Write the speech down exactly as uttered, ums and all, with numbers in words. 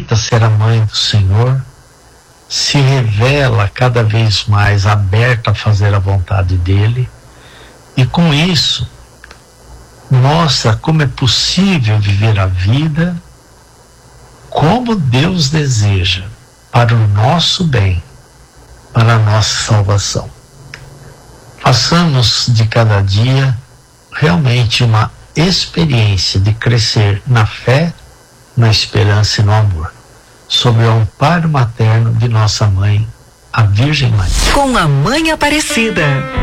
aceita ser a mãe do Senhor, se revela cada vez mais aberta a fazer a vontade dele, e com isso mostra como é possível viver a vida como Deus deseja, para o nosso bem, para a nossa salvação. Façamos de cada dia realmente uma experiência de crescer na fé, na esperança e no amor, sob o amparo materno de nossa mãe, a Virgem Maria. Com a Mãe Aparecida.